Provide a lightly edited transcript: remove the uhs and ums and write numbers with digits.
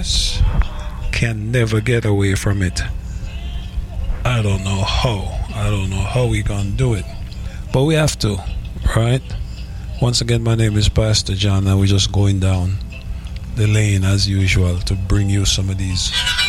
darkness can never get away from it. I don't know how. I don't know how we gonna do it. But we have to, right? Once again, my name is Pastor John, and we're just going down the lane as usual to bring you some of these